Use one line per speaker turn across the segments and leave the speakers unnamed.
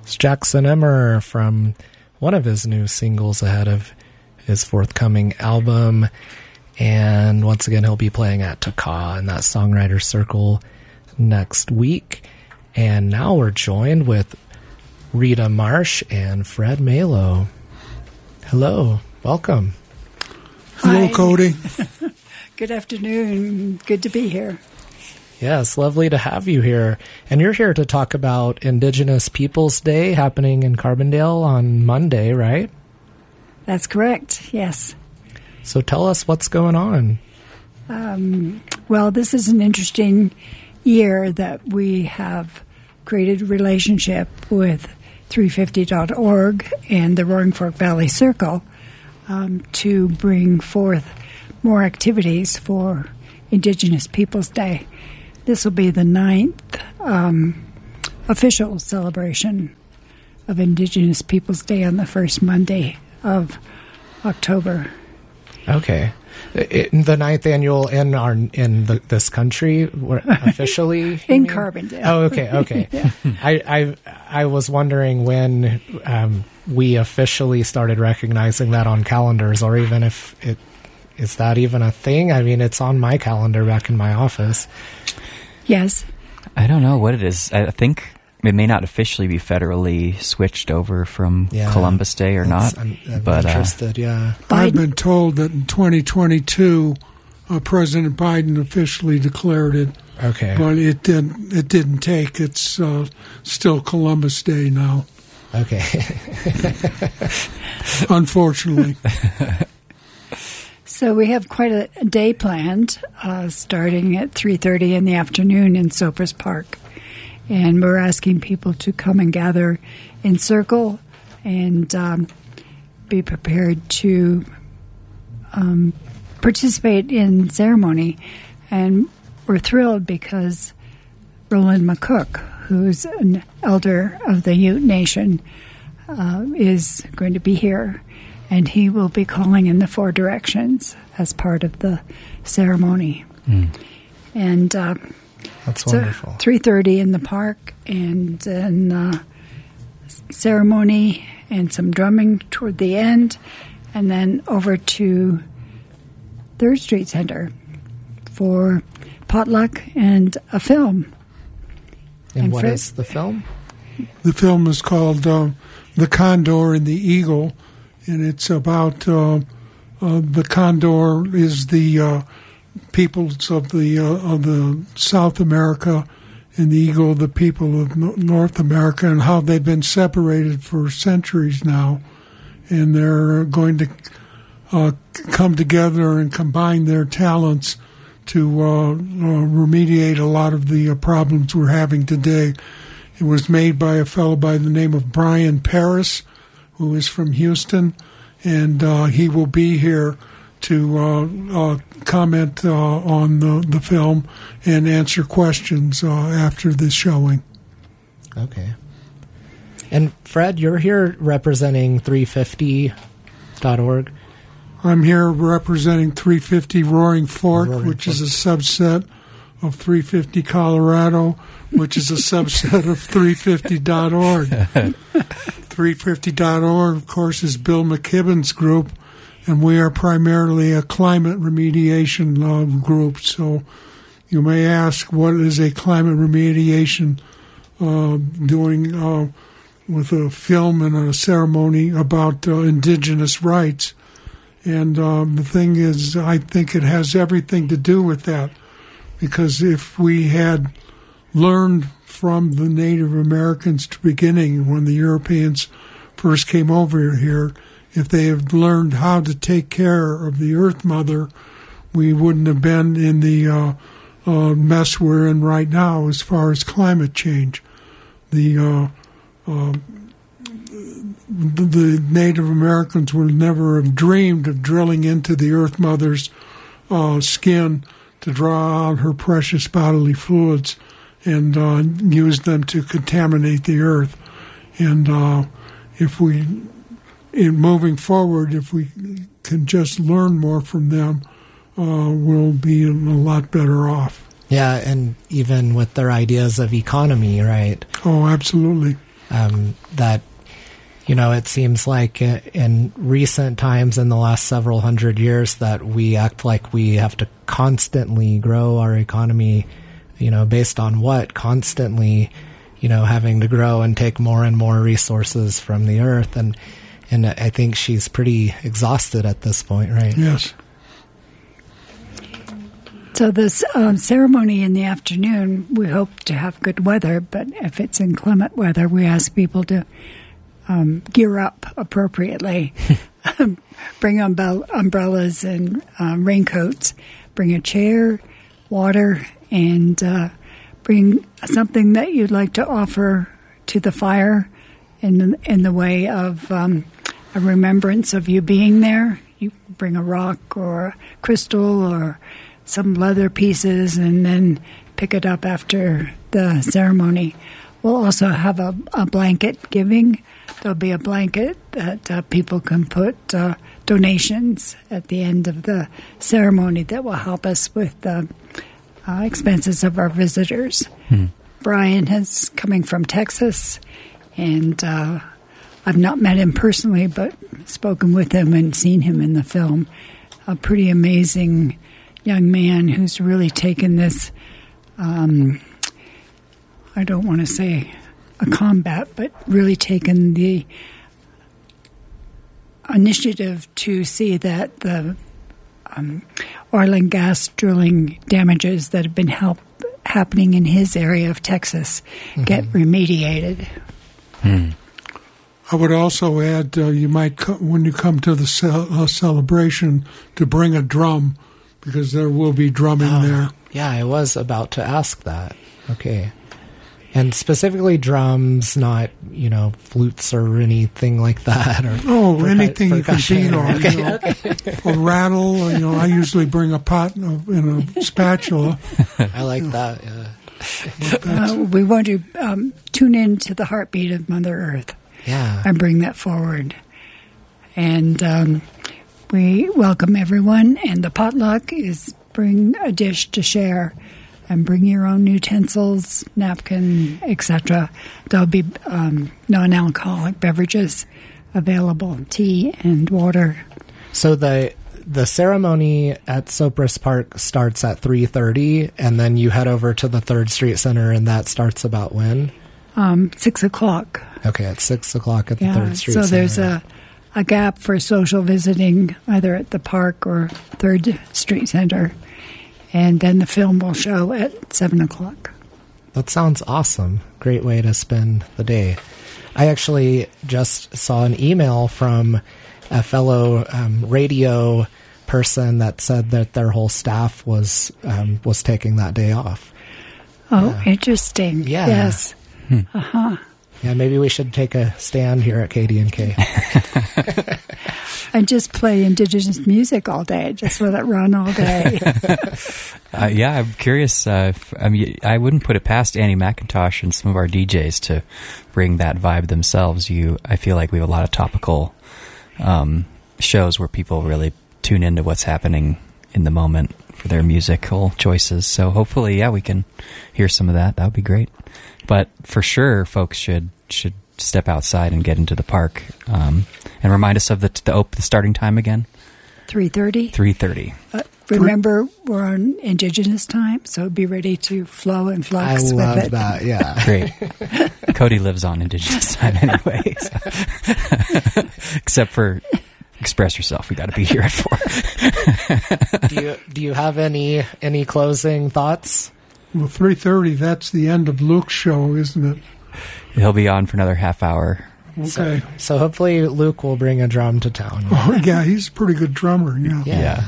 It's Jackson Emmer from one of his new singles ahead of his forthcoming album. And once again, he'll be playing at Taka in that Songwriter Circle next week. And now we're joined with Rita Marsh and Fred Malo. Hello. Welcome.
Hello, Cody.
Good afternoon. Good to be here.
Yes, lovely to have you here. And you're here to talk about Indigenous Peoples Day happening in Carbondale on Monday, right?
That's correct, yes.
So tell us what's going on.
Well, this is an interesting year that we have created a relationship with 350.org and the Roaring Fork Valley Circle to bring forth more activities for Indigenous Peoples Day. This will be the 9th official celebration of Indigenous Peoples Day on the first Monday of October.
Okay. The 9th annual in this country officially?
In Carbondale.
Oh, okay. Yeah. I was wondering when we officially started recognizing that on calendars, or even if is that even a thing? I mean, it's on my calendar back in my office.
Yes.
I don't know what it is. I think it may not officially be federally switched over from Columbus Day or not.
I'm interested, yeah.
I've been told that in 2022, President Biden officially declared it.
Okay.
But it didn't take. It's still Columbus Day now.
Okay.
Unfortunately.
So we have quite a day planned, starting at 3:30 in the afternoon in Sopers Park. And we're asking people to come and gather in circle and be prepared to participate in ceremony. And we're thrilled because Roland McCook, who's an elder of the Ute Nation, is going to be here. And he will be calling in the four directions as part of the ceremony. And
that's wonderful.
3:30 in the park, and then ceremony and some drumming toward the end, and then over to 3rd Street Center for potluck and a film.
And what is the film?
The film is called The Condor and the Eagle, and it's about the condor is the peoples of the South America, and the eagle the people of North America, and how they've been separated for centuries now, and they're going to come together and combine their talents to remediate a lot of the problems we're having today. It was made by a fellow by the name of Brian Paris, who is from Houston, and he will be here to comment on the film and answer questions after this showing.
Okay. And Fred, you're here representing 350.org?
I'm here representing 350 Roaring Fork, which is a subset of 350 Colorado, which is a subset of 350.org. 350.org, of course, is Bill McKibben's group, and we are primarily a climate remediation group. So you may ask, what is a climate remediation doing with a film and a ceremony about indigenous rights? And the thing is, I think it has everything to do with that, because if we had learned from the Native Americans to beginning, when the Europeans first came over here, if they had learned how to take care of the Earth Mother, we wouldn't have been in the mess we're in right now as far as climate change. The Native Americans would never have dreamed of drilling into the Earth Mother's skin to draw out her precious bodily fluids and use them to contaminate the earth. And moving forward, if we can just learn more from them, we'll be a lot better off.
Yeah, and even with their ideas of economy, right?
Oh, absolutely.
that, it seems like in recent times, in the last several hundred years, that we act like we have to constantly grow our economy, based on what? Constantly, having to grow and take more and more resources from the earth. And I think she's pretty exhausted at this point, right?
Yes.
So this ceremony in the afternoon, we hope to have good weather, but if it's inclement weather, we ask people to gear up appropriately. Bring umbrellas and raincoats. Bring a chair, water, and bring something that you'd like to offer to the fire in the way of a remembrance of you being there. You bring a rock or a crystal or some leather pieces, and then pick it up after the ceremony. We'll also have a blanket giving. There'll be a blanket that people can put donations at the end of the ceremony that will help us with the expenses of our visitors. Brian is coming from Texas, and I've not met him personally, but spoken with him and seen him in the film. A pretty amazing young man who's really taken this, I don't want to say a combat, but really taken the initiative to see that the oil and gas drilling damages that have been happening in his area of Texas get remediated.
I would also add, you might, when you come to the celebration, to bring a drum, because there will be drumming there.
Yeah, I was about to ask that. Okay. And specifically drums, not, flutes or anything like that. Or
anything you can beat on.
Okay.
Or rattle. I usually bring a pot and a spatula.
I like that, yeah.
We want to tune in to the heartbeat of Mother Earth.
Yeah.
And bring that forward. And we welcome everyone. And the potluck is bring a dish to share. And bring your own utensils, napkin, etc. There'll be non-alcoholic beverages available, tea and water.
So the ceremony at Sopris Park starts at 3:30, and then you head over to the 3rd Street Center, and that starts about when?
6 o'clock.
Okay, at 6 o'clock at the 3rd Street Center.
So there's a gap for social visiting, either at the park or 3rd Street Center. And then the film will show at 7 o'clock.
That sounds awesome. Great way to spend the day. I actually just saw an email from a fellow radio person that said that their whole staff was taking that day off.
Oh, interesting.
Yeah.
Yes.
Yeah, maybe we should take a stand here at KDNK.
And just play indigenous music all day. Just let it run all day.
Yeah, I'm curious. I wouldn't put it past Annie McIntosh and some of our DJs to bring that vibe themselves. I feel like we have a lot of topical shows where people really tune into what's happening in the moment for their musical choices. So hopefully, yeah, we can hear some of that. That would be great. But for sure, folks should step outside and get into the park. And remind us of the starting time again.
3:30.
3:30.
Remember, we're on Indigenous time, so be ready to flow and flux with it.
I love that, yeah.
Great. Cody lives on Indigenous time anyway. So. Except for express yourself. We got to be here at 4.
Do you have any closing thoughts?
Well, 3:30, that's the end of Luke's show, isn't it?
He'll be on for another half hour.
Okay.
So hopefully Luke will bring a drum to town.
Oh, yeah, he's a pretty good drummer, yeah.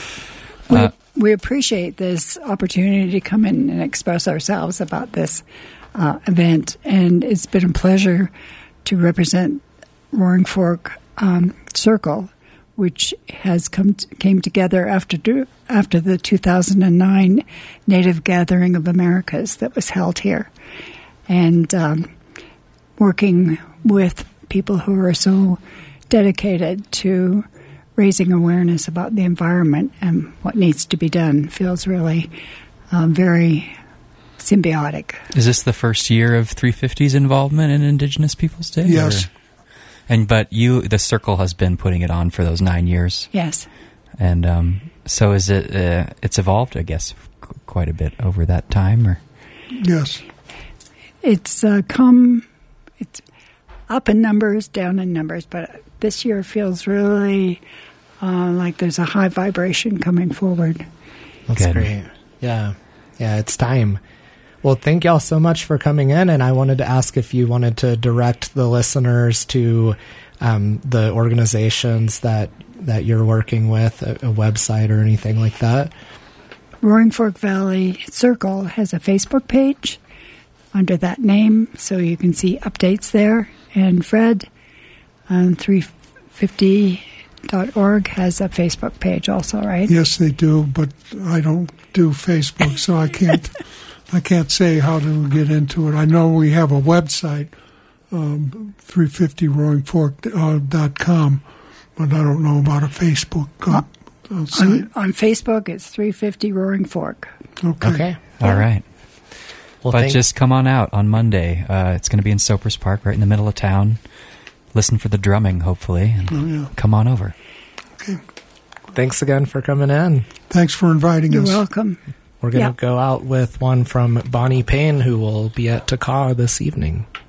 We appreciate this opportunity to come in and express ourselves about this event, and it's been a pleasure to represent Roaring Fork Circle, which has came together after the 2009 Native Gathering of Americas that was held here, and working with people who are so dedicated to raising awareness about the environment and what needs to be done feels really very symbiotic.
Is this the first year of 350's involvement in Indigenous Peoples Day?
Yes.
But the circle has been putting it on for those 9 years.
Yes.
And so is it? It's evolved, I guess, quite a bit over that time, or
Yes.
It's it's up in numbers, down in numbers, but this year feels really like there's a high vibration coming forward.
That's
Good.
great. Yeah. Yeah, it's time. Well, thank y'all so much for coming in, and I wanted to ask if you wanted to direct the listeners to the organizations that you're working with, a website or anything like that.
Roaring Fork Valley Circle has a Facebook page under that name, so you can see updates there. And Fred on 350.org has a Facebook page also, right?
Yes, they do, but I don't do Facebook, so I can't say how to get into it. I know we have a website, 350roaringfork.com, but I don't know about a Facebook site.
On Facebook, it's 350 Roaring Fork.
Okay.
all right.
Well,
But just come on out on Monday. It's going to be in Soapers Park, right in the middle of town. Listen for the drumming, hopefully, and come on over.
Okay.
thanks again for coming in.
Thanks for inviting
You're
us.
welcome.
We're going to go out with one from Bonnie Payne, who will be at Taka this evening.